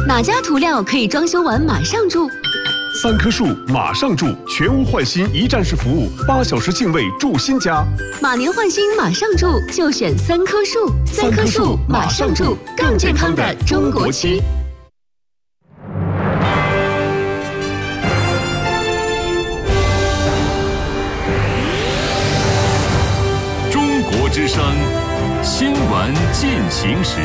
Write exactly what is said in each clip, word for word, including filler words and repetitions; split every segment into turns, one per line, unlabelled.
哪家涂料可以装修完马上住？
三棵树马上住，全屋换新一站式服务，八小时净位住新家。
马年换新马上住，就选三棵树。三棵树马上住，更健康的中国区。
中国之声新闻进行时。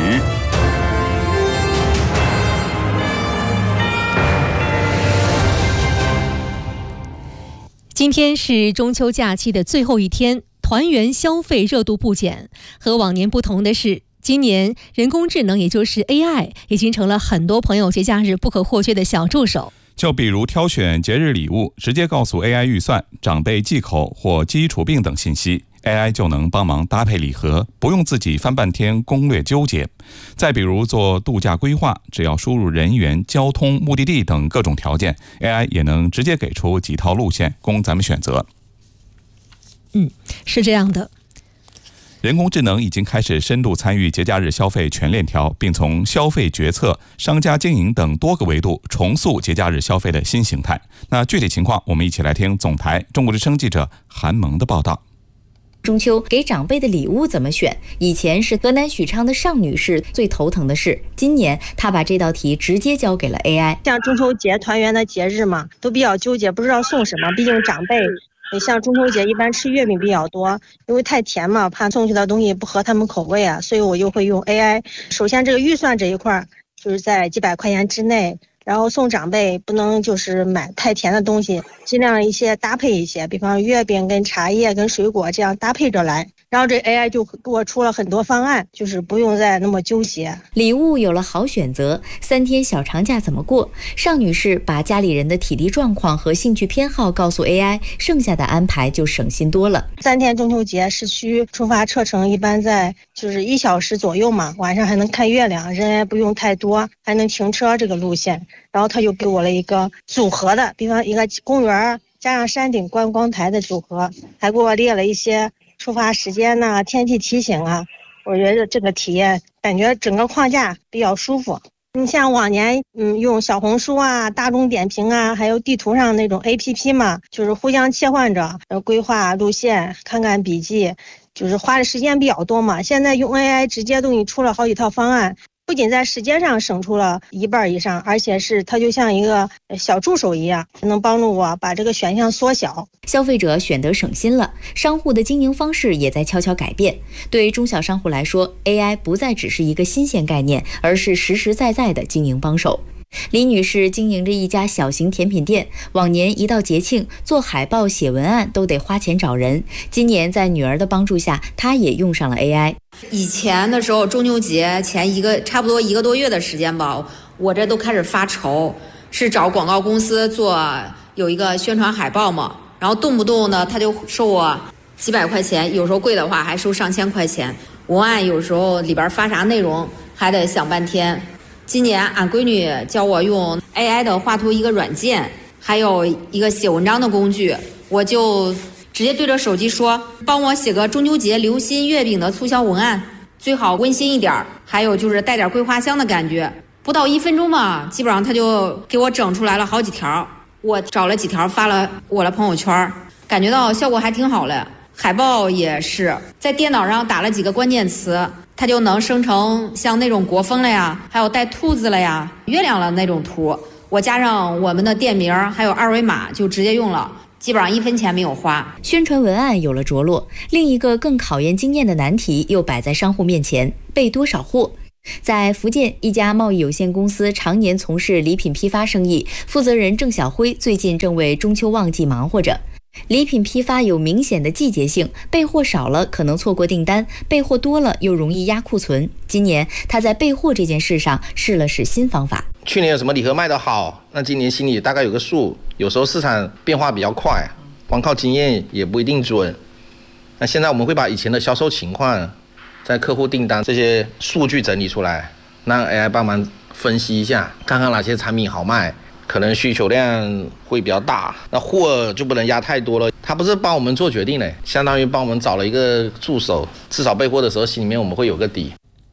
今天是中秋假期的最后一天，团圆消费热度不减。和往年不同的是，今年人工智能也就是 A I 已经成了很多朋友节假日不可或缺的小助手。
就比如挑选节日礼物，直接告诉 A I 预算、长辈忌口或基础病等信息， A I 就能帮忙搭配礼盒，不用自己翻半天攻略纠结。再比如做度假规划，只要输入人员、交通、目的地等各种条件， A I 也能直接给出几套路线供咱们选择。
嗯，是这样的。
人工智能已经开始深度参与节假日消费全链条，并从消费决策、商家经营等多个维度重塑节假日消费的新形态。那具体情况，我们一起来听总台中国之声记者韩萌的报道。
中秋给长辈的礼物怎么选？以前是河南许昌的尚女士最头疼的事，今年她把这道题直接交给了 A I。
像中秋节团圆的节日嘛，都比较纠结，不知道送什么，毕竟长辈像中秋节一般吃月饼比较多，因为太甜嘛，怕送去的东西不合他们口味啊，所以我就会用 A I。 首先这个预算这一块就是在几百块钱之内，然后送长辈不能就是买太甜的东西，尽量一些搭配一些，比方月饼跟茶叶跟水果这样搭配着来，然后这 A I 就给我出了很多方案，就是不用再那么纠结。
礼物有了好选择，三天小长假怎么过？尚女士把家里人的体力状况和兴趣偏好告诉 A I， 剩下的安排就省心多了。
三天中秋节市区出发车程一般在就是一小时左右嘛，晚上还能看月亮，人也不用太多，还能停车这个路线。然后他就给我了一个组合的，比方一个公园加上山顶观光台的组合，还给我列了一些出发时间呐、天气提醒啊。我觉得这个体验感觉整个框架比较舒服。你像往年嗯用小红书啊、大众点评啊，还有地图上那种 A P P 嘛，就是互相切换着规划路线、看看笔记，就是花的时间比较多嘛。现在用 A I 直接都给你出了好几套方案，不仅在时间上省出了一半以上，而且是它就像一个小助手一样，能帮助我把这个选项缩小。
消费者选得省心了，商户的经营方式也在悄悄改变。对中小商户来说， A I 不再只是一个新鲜概念，而是实实在在的经营帮手。李女士经营着一家小型甜品店，往年一到节庆，做海报、写文案都得花钱找人。今年在女儿的帮助下，她也用上了 A I。
以前的时候，中秋节前一个差不多一个多月的时间吧，我这都开始发愁，是找广告公司做有一个宣传海报嘛，然后动不动呢他就收我几百块钱，有时候贵的话还收上千块钱。文案有时候里边发啥内容还得想半天。今年俺闺女教我用 A I 的画图一个软件，还有一个写文章的工具，我就直接对着手机说，帮我写个中秋节流心月饼的促销文案，最好温馨一点，还有就是带点桂花香的感觉。不到一分钟嘛，基本上他就给我整出来了好几条。我找了几条发了我的朋友圈，感觉到效果还挺好嘞。海报也是在电脑上打了几个关键词，它就能生成像那种国风了呀，还有带兔子了呀、月亮了那种图。我加上我们的店名还有二维码就直接用了，基本上一分钱没有花。
宣传文案有了着落，另一个更考验经验的难题又摆在商户面前：备多少货。在福建一家贸易有限公司常年从事礼品批发生意，负责人郑小辉最近正为中秋旺季忙活着。礼品批发有明显的季节性，备货少了可能错过订单，备货多了又容易压库存。今年他在备货这件事上试了试新方法。
去年有什么礼盒卖得好，那今年心里大概有个数。有时候市场变化比较快，光靠经验也不一定准。那现在我们会把以前的销售情况、在客户订单这些数据整理出来，让 A I 帮忙分析一下，看看哪些产品好卖，可能需求量会比较大，那货就不能压太多了。他不是帮我们做决定的，相当于帮我们找了一个助手，至少备货的时候心里面我们会有个底。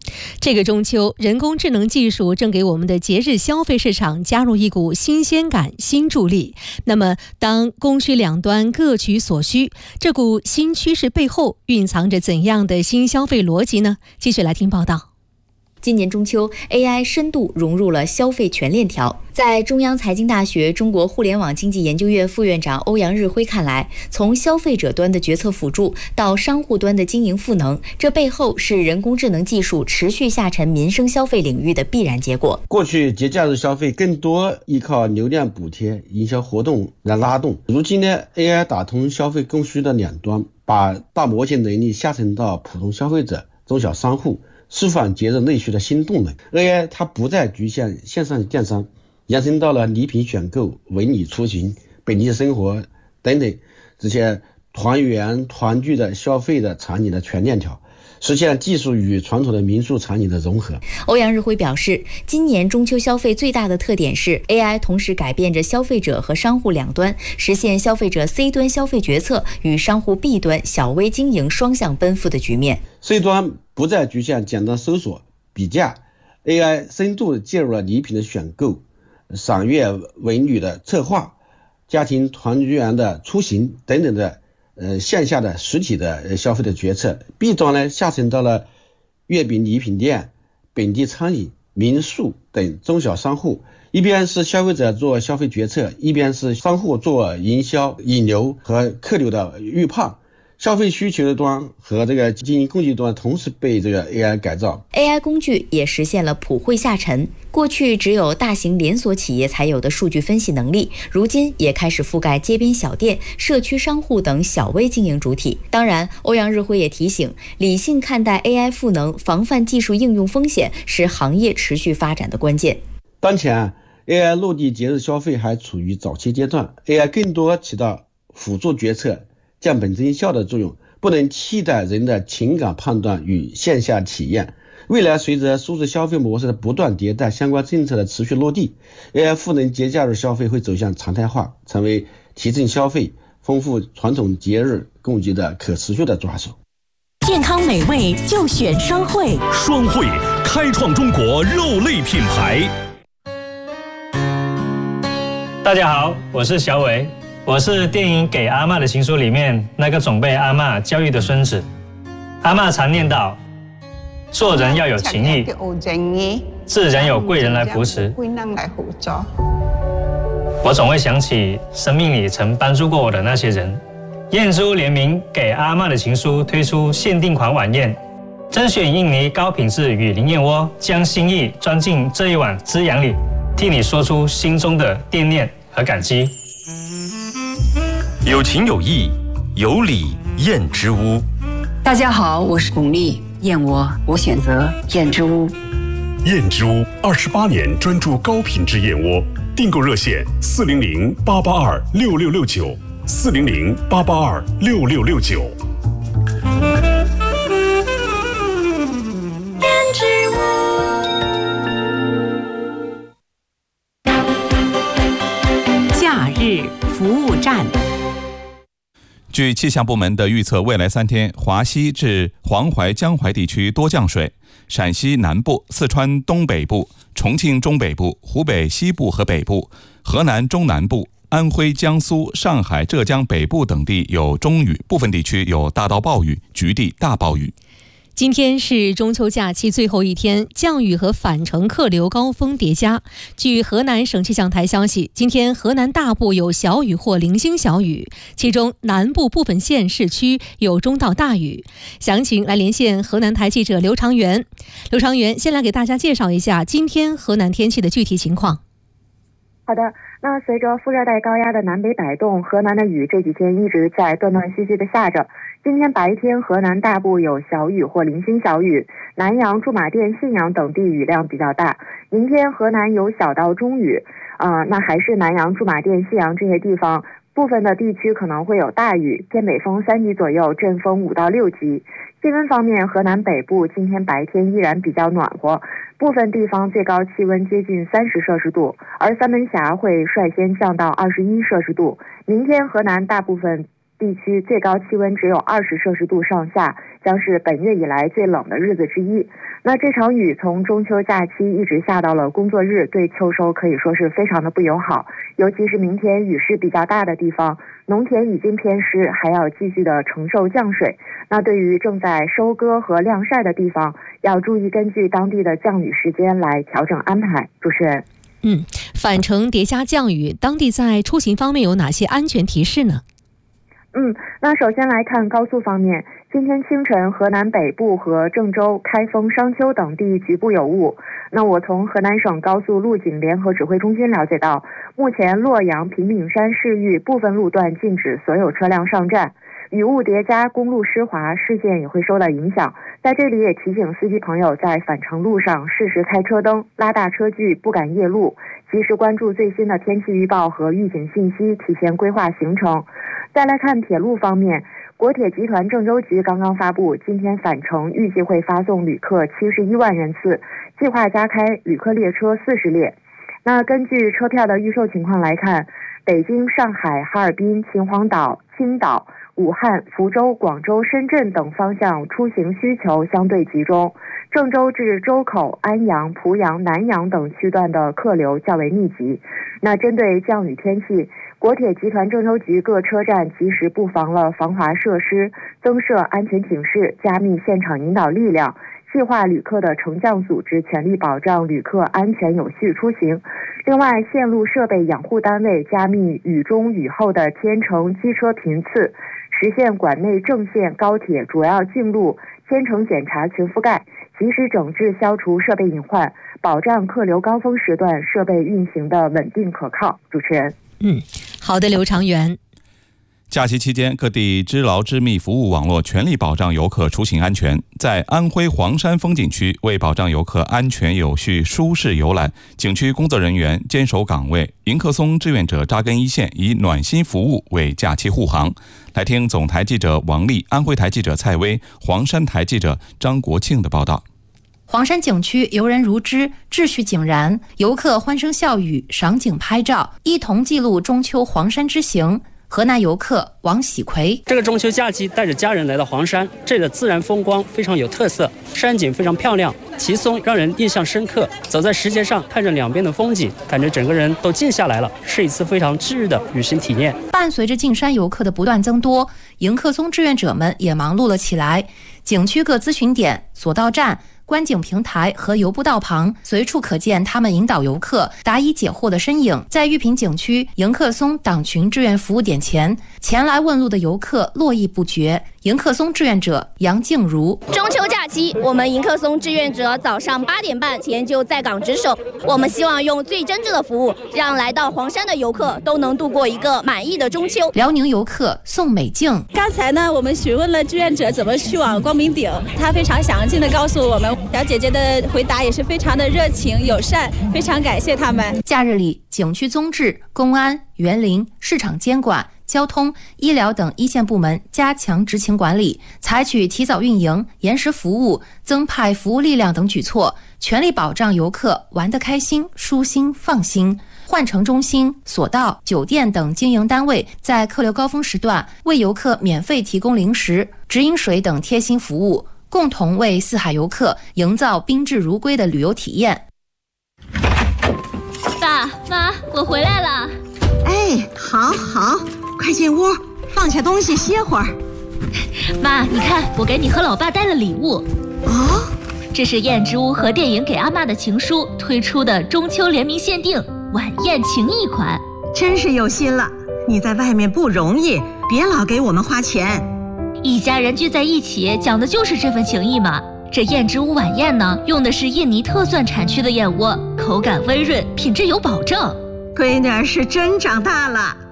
这个中秋，人工智能技术正给我们的节日消费市场加入一股新鲜感、新助力。那么，当供需两端各取所需，这股新趋势背后蕴藏着怎样的新消费逻辑呢？继续来听报道。
今年中秋 ，A I 深度融入了消费全链条。在中央财经大学中国互联网经济研究院副院长欧阳日辉看来，从消费者端的决策辅助到商户端的经营赋能，这背后是人工智能技术持续下沉民生消费领域的必然结果。
过去节假日消费更多依靠流量补贴、营销活动来拉动，如今呢 ，A I 打通消费供需的两端，把大模型能力下沉到普通消费者、中小商户，释放节日内需的新动能。 A I 它不再局限线上电商，延伸到了礼品选购、文旅出行、本地生活等等这些团圆团聚的消费的场景的全链条，实现技术与传统的民宿场景的融合。
欧阳日辉表示，今年中秋消费最大的特点是 A I 同时改变着消费者和商户两端，实现消费者 C 端消费决策与商户 B 端小微经营双向奔赴的局面。
C 端不再局限简单搜索比价， A I 深度介入了礼品的选购、赏月文旅的策划、家庭团圆的出行等等的呃线下的实体的消费的决策。 B 端呢下沉到了月饼礼品店、本地餐饮、民宿等中小商户，一边是消费者做消费决策，一边是商户做营销、引流和客流的预判。消费需求端和这个经营工具端同时被这个 A I 改造。
A I 工具也实现了普惠下沉，过去只有大型连锁企业才有的数据分析能力，如今也开始覆盖街边小店、社区商户等小微经营主体。当然，欧阳日辉也提醒，理性看待 A I 赋能，防范技术应用风险，是行业持续发展的关键。
当前 A I 落地节日消费还处于早期阶段， A I 更多起到辅助决策、降本增效的作用，不能替代人的情感判断与线下体验。未来随着数字消费模式的不断迭代，相关政策的持续落地， A I 赋能节假日消费会走向常态化，成为提振消费、丰富传统节日供给的可持续的抓手。
健康美味就选双汇，
双汇开创中国肉类品牌。
大家好，我是小伟，我是电影《给阿嬷的情书》里面那个总被阿嬷教育的孙子。阿嬷常念叨，做人要有情义，自然有贵人来扶持。我总会想起生命里曾帮助过我的那些人。燕珠联名《给阿嬷的情书》推出限定款晚宴，甄选印尼高品质雨林燕窝，将心意装进这一碗滋养里，替你说出心中的惦念和感激。
有情有义，有礼燕之屋。
大家好，我是巩俐，燕窝我选择燕之屋。
燕之屋二十八年专注高品质燕窝，订购热线四零零八八二六六六九，四零零八八二六六六九。
燕之屋。假日服务站。
据气象部门的预测，未来三天，华西至黄淮、江淮地区多降水，陕西南部、四川东北部、重庆中北部、湖北西部和北部、河南中南部、安徽、江苏、上海、浙江北部等地有中雨，部分地区有大到暴雨，局地大暴雨。
今天是中秋假期最后一天，降雨和返程客流高峰叠加。据河南省气象台消息，今天河南大部有小雨或零星小雨，其中南部部分县市区有中到大雨。详情来连线河南台记者刘长元。刘长元，先来给大家介绍一下今天河南天气的具体情况。
好的，那随着副热带高压的南北摆动，河南的雨这几天一直在断断续续的下着。今天白天河南大部有小雨或零星小雨，南阳、驻马店、信阳等地雨量比较大。明天河南有小到中雨，呃，那还是南阳、驻马店、信阳这些地方，部分的地区可能会有大雨，偏北风三级左右，阵风五到六级。气温方面，河南北部今天白天依然比较暖和，部分地方最高气温接近三十摄氏度，而三门峡会率先降到二十一摄氏度。明天河南大部分地区最高气温只有二十摄氏度上下，将是本月以来最冷的日子之一。那这场雨从中秋假期一直下到了工作日，对秋收可以说是非常的不友好，尤其是明天雨势比较大的地方，农田已经偏湿，还要继续的承受降水。那对于正在收割和晾晒的地方，要注意根据当地的降雨时间来调整安排。主持人，
嗯，返程叠加降雨，当地在出行方面有哪些安全提示呢？
嗯，那首先来看高速方面，今天清晨河南北部和郑州、开封、商丘等地局部有雾。那我从河南省高速路警联合指挥中心了解到，目前洛阳平顶山市域部分路段禁止所有车辆上站，雨雾叠加，公路湿滑，视线也会受到影响。在这里也提醒司机朋友在返程路上适时开车灯，拉大车距，不敢夜路，及时关注最新的天气预报和预警信息，提前规划行程。再来看铁路方面，国铁集团郑州局刚刚发布，今天返程预计会发送旅客七十一万人次，计划加开旅客列车四十列。那根据车票的预售情况来看，北京、上海、哈尔滨、秦皇岛、青岛、武汉、福州、广州、深圳等方向出行需求相对集中，郑州至周口、安阳、濮阳、南阳等区段的客流较为密集。那针对降雨天气，国铁集团郑州局各车站及时布防了防滑设施，增设安全警示，加密现场引导力量，细化旅客的乘降组织，全力保障旅客安全有序出行。另外，线路设备养护单位加密雨中雨后的天乘机车频次，实现管内正线高铁主要径路天乘检查全覆盖，及时整治消除设备隐患，保障客流高峰时段设备运行的稳定可靠。主持人，
嗯，好的，刘长元。
假期期间，各地知劳知密服务网络全力保障游客出行安全。在安徽黄山风景区，为保障游客安全有序、舒适游览，景区工作人员坚守岗位，迎客松志愿者扎根一线，以暖心服务为假期护航。来听总台记者王丽、安徽台记者蔡薇、黄山台记者张国庆的报道。
黄山景区游人如织，秩序井然，游客欢声笑语，赏景拍照，一同记录中秋黄山之行。河南游客王喜奎，
这个中秋假期带着家人来到黄山，这里的自然风光非常有特色，山景非常漂亮，奇松让人印象深刻。走在石阶上，看着两边的风景，感觉整个人都静下来了，是一次非常治愈的旅行体验。
伴随着进山游客的不断增多，迎客松志愿者们也忙碌了起来。景区各咨询点、索道站、观景平台和游步道旁，随处可见他们引导游客答疑解惑的身影。在玉屏景区迎客松党群志愿服务点前，前来问路的游客络绎不绝。迎客松志愿者杨静茹，
中秋假期，我们迎客松志愿者早上八点半前就在岗值守。我们希望用最真挚的服务，让来到黄山的游客都能度过一个满意的中秋。
辽宁游客宋美静，
刚才呢，我们询问了志愿者怎么去往光明顶，他非常详尽的告诉我们。小姐姐的回答也是非常的热情友善，非常感谢他们。
假日里，景区综治、公安、园林、市场监管、交通、医疗等一线部门加强执勤管理，采取提早运营、延时服务、增派服务力量等举措，全力保障游客玩得开心、舒心、放心。换乘中心、索道、酒店等经营单位在客流高峰时段为游客免费提供零食、直饮水等贴心服务，共同为四海游客营造宾至如归的旅游体验。
爸妈，我回来了。
哎，好好，快进屋，放下东西歇会儿。
妈，你看，我给你和老爸带了礼物。
哦，
这是燕之屋和电影《给阿嬷的情书》推出的中秋联名限定晚宴情谊款，
真是有心了。你在外面不容易，别老给我们花钱。
一家人聚在一起，讲的就是这份情谊嘛。这燕之屋晚宴呢，用的是印尼特蒜产区的燕窝，口感温润，品质有保证。
闺女儿是真长大了。